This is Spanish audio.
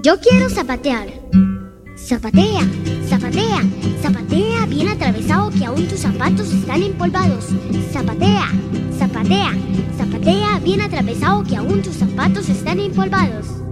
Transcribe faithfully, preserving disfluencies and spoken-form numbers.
Yo quiero zapatear. Zapatea, zapatea, zapatea bien atravesado que aún tus zapatos están empolvados. Zapatea, zapatea, zapatea bien atravesado que aún tus zapatos están empolvados.